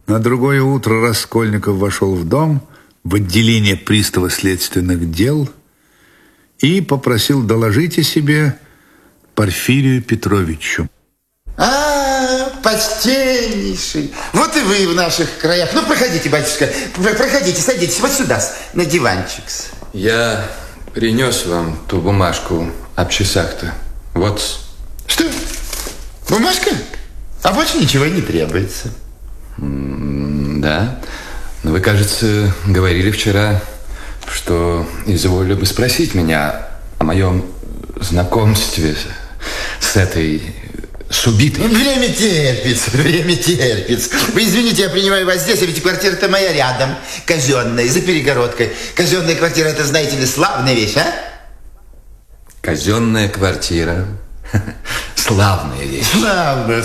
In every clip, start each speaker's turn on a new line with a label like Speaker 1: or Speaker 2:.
Speaker 1: На другое утро Раскольников вошел в дом, в отделение пристава следственных дел и попросил доложить о себе Порфирию Петровичу.
Speaker 2: Почтеннейший. Вот и вы в наших краях. Ну, проходите, батюшка, проходите, садитесь вот сюда, на диванчик.
Speaker 3: Я принес вам ту бумажку об часах-то. Вот.
Speaker 2: Что? Бумажка? А больше ничего не требуется.
Speaker 3: Да. Но вы, кажется, говорили вчера, что изволили бы спросить меня о моем знакомстве с этой... с убитой.
Speaker 2: Время терпится, время терпится. Вы извините, я принимаю вас здесь, а ведь квартира-то моя рядом, казенная, за перегородкой. Казенная квартира, это, знаете ли, славная вещь, а?
Speaker 3: Казенная квартира. Славная вещь.
Speaker 2: Славная,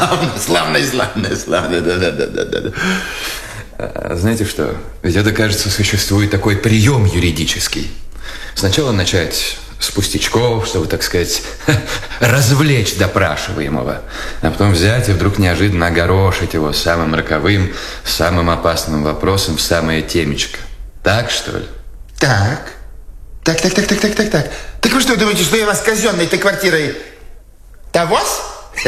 Speaker 2: да.
Speaker 3: Знаете что? Ведь это, кажется, существует такой прием юридический. Сначала начать с пустячков, чтобы, так сказать, развлечь допрашиваемого, а потом взять и вдруг неожиданно огорошить его самым роковым, самым опасным вопросом в самое темечко. Так, что ли?
Speaker 2: Так. Так вы что, думаете, что я вас казенной-то квартирой тавос?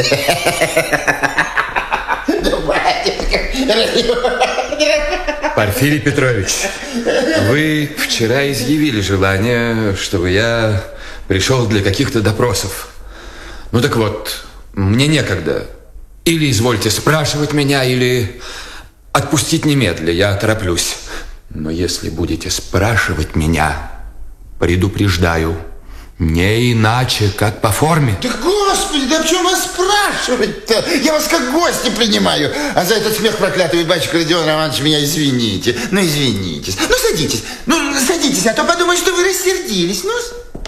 Speaker 3: Порфирий Петрович, вы вчера изъявили желание, чтобы я пришел для каких-то допросов. Ну так вот, мне некогда. Или извольте спрашивать меня, или отпустить немедля, я тороплюсь. Но если будете спрашивать меня, предупреждаю, не иначе, как по форме.
Speaker 2: Да, Господи, да в чем вас спрашивать-то? Я вас как гостя принимаю. А за этот смех проклятый, батюшка Родион Романович, меня извините. Ну, извинитесь. Ну, садитесь, а то подумают, что вы рассердились. Ну,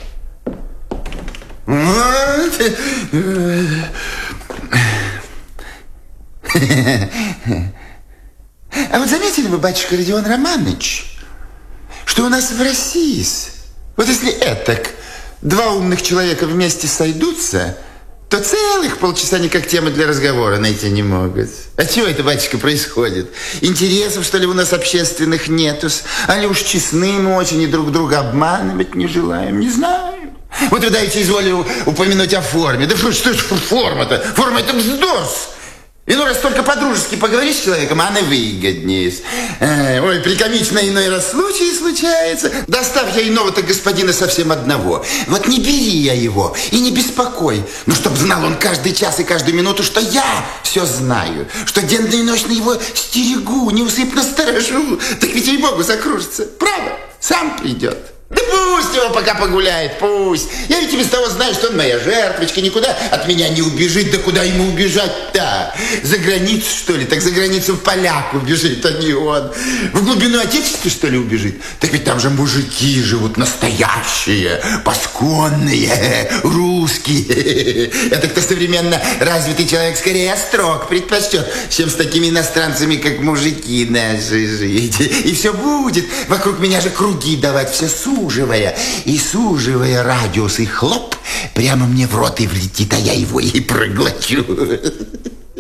Speaker 2: вот. А вот заметили вы, батюшка Родион Романович, что у нас в России, вот если этак два умных человека вместе сойдутся, то целых полчаса никак темы для разговора найти не могут. А чего это, батюшка, происходит? Интересов, что ли, у нас общественных нету? Али уж честны мы очень и друг друга обманывать не желаем? Не знаю. Вот вы давеча изволили упомянуть о форме. Да что ж форма-то? Форма — это вздорс. Иной раз только по-дружески поговоришь с человеком, а она выгоднее. Ой, прикомично иной раз случай случается. Доставь я иного-то господина совсем одного. Вот не бери я его и не беспокой. Ну, чтоб знал он каждый час и каждую минуту, что я все знаю. Что денно и ночно его стерегу, неусыпно сторожу. Так ведь, ей-богу, закружится. Право, сам придет. Да пусть его пока погуляет, пусть. Я ведь и без того знаю, что он моя жертвочка, никуда от меня не убежит. Да куда ему убежать-то? За границу, что ли? Так за границу в поляк убежит, а не он. В глубину отечества, что ли, убежит? Так ведь там же мужики живут настоящие, пасконные, русские. Это кто современно развитый человек скорее острог предпочтет, чем с такими иностранцами, как мужики наши жить. И все будет. Вокруг меня же круги давать, все суживая радиус, и хлоп, прямо мне в рот и влетит, а я его и проглочу. Да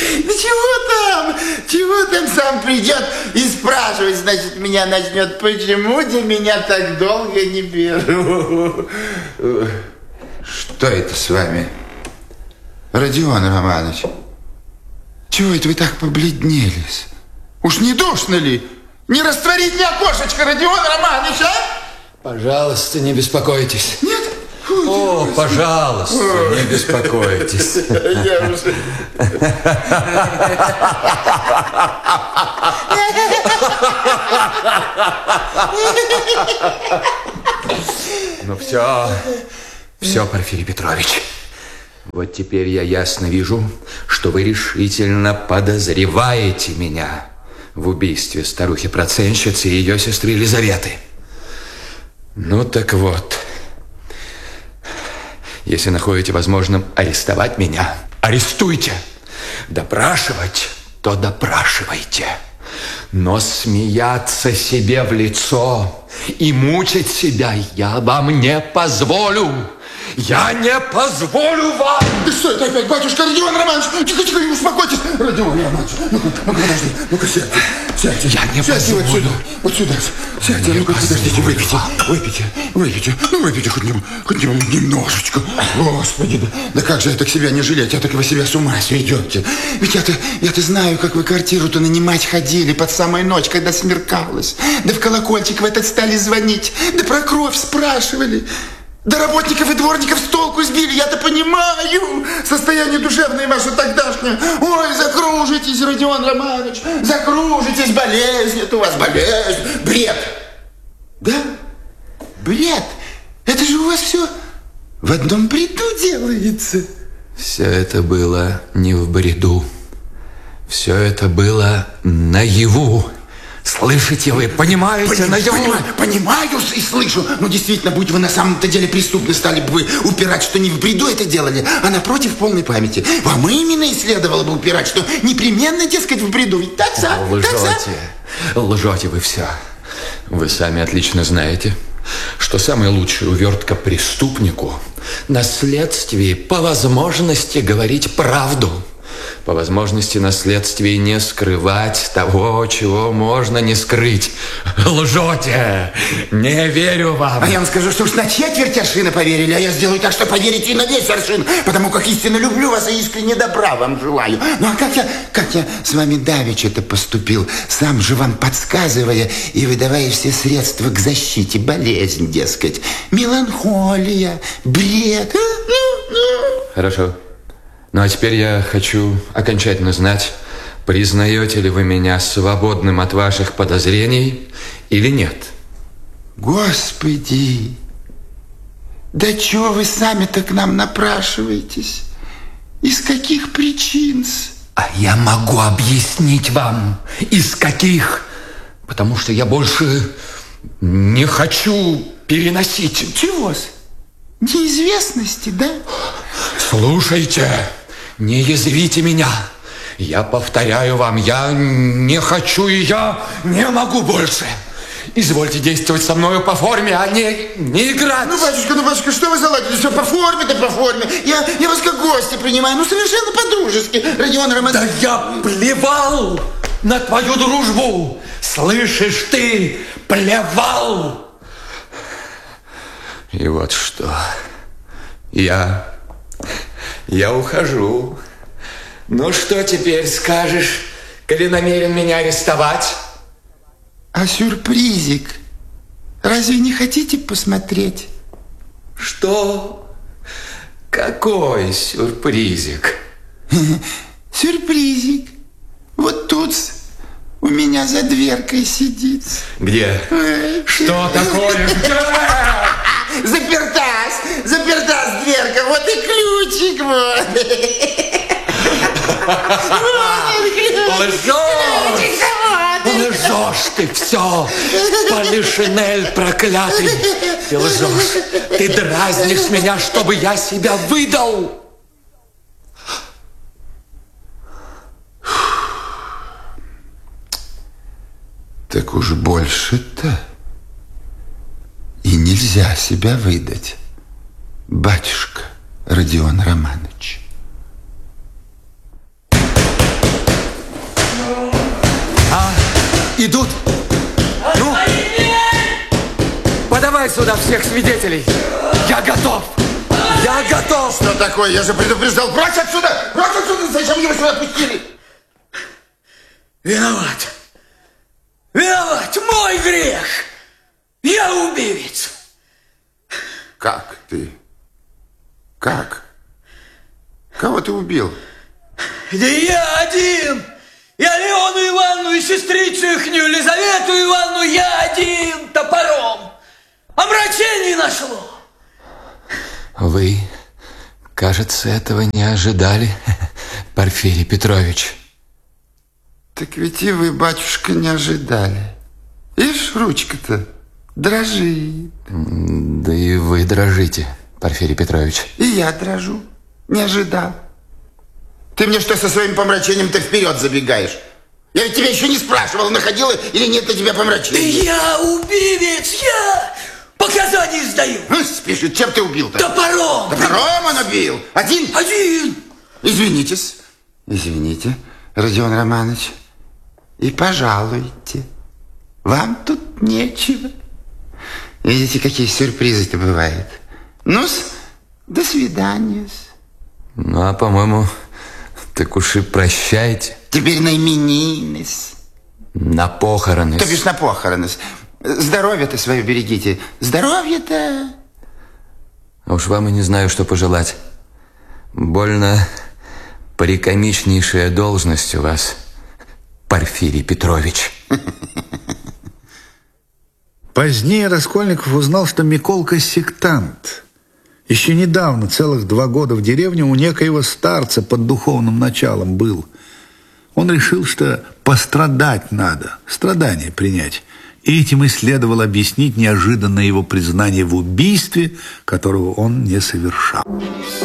Speaker 2: чего там, сам придет и спрашивать, значит, меня начнет, почему ты меня так долго не беру? Что это с вами, Родион Романович? Чего это вы так побледнелись? Уж не душно ли? Не растворить мне окошечко, Родион Романович, а?
Speaker 3: Пожалуйста, не беспокойтесь.
Speaker 2: Нет?
Speaker 3: О, пожалуйста, не беспокойтесь.
Speaker 2: Я уже...
Speaker 3: Ну все, Порфирий Петрович. Вот теперь я ясно вижу, что вы решительно подозреваете меня в убийстве старухи-процентщицы и ее сестры Елизаветы. Ну так вот, если находите возможным арестовать меня, арестуйте. Допрашивать, то допрашивайте. Но смеяться себе в лицо и мучить себя я вам не позволю. Я не позволю вам!
Speaker 2: Да что это опять, батюшка Родион Романович? Тихо, успокойтесь. Родион Романович, ну-ка, подожди, ну-ка, сядьте.
Speaker 3: Я не
Speaker 2: сядьте
Speaker 3: позволю.
Speaker 2: вот сюда. Сядьте, ну-ка, подождите, выпейте хоть немножечко. Господи, да как же это к себя не жалеть, а так вы себя с ума сведете. Ведь я-то знаю, как вы квартиру-то нанимать ходили под самую ночь, когда смеркалось. Да в колокольчик в этот стали звонить, да про кровь спрашивали. Да работников и дворников с толку сбили, я-то понимаю состояние душевное ваше тогдашнее. Ой, закружитесь, Родион Романович, закружитесь, болезнь, это у вас болезнь, бред. Да? Бред? Это же у вас все в одном бреду делается.
Speaker 3: Все это было не в бреду. Все это было наяву. Слышите вы, понимаете, наяву?
Speaker 2: Понимаю и слышу. Но действительно, будь вы на самом-то деле преступны, стали бы вы упирать, что не в бреду это делали, а напротив полной памяти. Вам именно и следовало бы упирать, что непременно, дескать, в бреду. Ведь так, сам?
Speaker 3: Лжете вы все. Вы сами отлично знаете, что самая лучшая увертка преступнику на следствии по возможности говорить правду. По возможности на следствии не скрывать того, чего можно не скрыть. Лжете! Не верю вам!
Speaker 2: А я вам скажу, что уж на четверть аршина поверили, а я сделаю так, что поверите и на весь аршин, потому как истинно люблю вас и искренне добра вам желаю. Ну а как я с вами давеча-то поступил, сам же вам подсказывая и выдавая все средства к защите, болезнь, дескать, меланхолия, бред.
Speaker 3: Хорошо. Ну а теперь я хочу окончательно знать, признаете ли вы меня свободным от ваших подозрений или нет?
Speaker 2: Господи, да чего вы сами-то к нам напрашиваетесь? Из каких причин-с?
Speaker 3: А я могу объяснить вам, из каких. Потому что я больше не хочу переносить.
Speaker 2: Чего-с? Неизвестности, да?
Speaker 3: Слушайте, не язвите меня. Я повторяю вам, я не хочу и я не могу больше. Извольте действовать со мною по форме, а не играть.
Speaker 2: Ну, батюшка, что вы заладили? Все по форме-то по форме. Я вас как гостя принимаю, ну, совершенно по-дружески, Родион Романович.
Speaker 3: Да я плевал на твою дружбу. Слышишь ты, плевал. И вот что. Я ухожу. Ну, что теперь скажешь, коли намерен меня арестовать?
Speaker 2: А сюрпризик разве не хотите посмотреть?
Speaker 3: Что? Какой сюрпризик?
Speaker 2: Сюрпризик. Вот тут у меня за дверкой сидит.
Speaker 3: Где? Что такое?
Speaker 2: Запертась дверка, вот и ключик, вот.
Speaker 3: Лжешь ты все, Полишинель проклятый. Ты лжешь, ты дразнишь меня, чтобы я себя выдал.
Speaker 2: Так уж больше-то и нельзя себя выдать, батюшка Родион Романович.
Speaker 3: Идут. Ну, подавай сюда всех свидетелей. Я готов. Я готов.
Speaker 2: Что такое? Я же предупреждал. Прочь отсюда! Прочь отсюда! Зачем его сюда пустили?
Speaker 4: Виноват. Мой грех. Я убивец.
Speaker 2: Как ты? Как? Кого ты убил?
Speaker 4: Да я один. Я Леону Ивановну и сестрицу ихнюю, Елизавету Ивановну, я один топором. Омрачение нашло.
Speaker 3: Вы, кажется, этого не ожидали, Порфирий Петрович.
Speaker 2: Так ведь и вы, батюшка, не ожидали. Ишь, ручка-то дрожит.
Speaker 3: Да и вы дрожите, Порфирий Петрович.
Speaker 2: И я дрожу. Не ожидал. Ты мне что со своим помрачением-то вперед забегаешь? Я ведь тебя еще не спрашивал, находила или нет на тебя помрачения.
Speaker 4: Я убивец, я! Показания сдаю.
Speaker 2: Ну, спешит, чем ты убил-то?
Speaker 4: Топором.
Speaker 2: Топором он убил. Один?
Speaker 4: Один.
Speaker 2: Извинитесь. Извините, Родион Романович. И пожалуйте. Вам тут нечего. Видите, какие сюрпризы-то бывают. Ну-с, до свидания.
Speaker 3: Ну, а, по-моему, так уж и прощайте.
Speaker 2: Теперь на именины.
Speaker 3: На похороны.
Speaker 2: То бишь на похороны. Здоровье-то свое берегите. Здоровье-то.
Speaker 3: А уж вам и не знаю, что пожелать. Больно прикомичнейшая должность у вас, Порфирий Петрович.
Speaker 1: Позднее Раскольников узнал, что Миколка сектант. Еще недавно, целых 2 года в деревне у некоего старца под духовным началом был. Он решил, что пострадать надо, страдания принять. И этим и следовало объяснить неожиданное его признание в убийстве, которого он не совершал.